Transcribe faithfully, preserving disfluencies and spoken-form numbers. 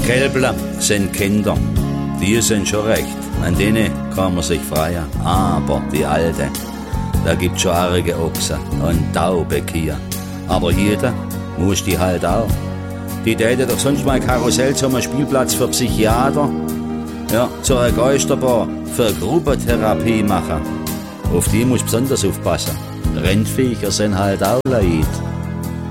Kälbler sind Kinder, die sind schon recht, an denen kann man sich freuen. Aber die Alte, da gibt's schon arge Ochsen und taube Kühe. Aber jeder muss die halt auch. Die täte doch sonst mal Karussell zum Spielplatz für Psychiater, ja, zur Geisterbar für Gruppentherapie machen. Auf die muss besonders aufpassen. Rindviecher sind halt auch Leid.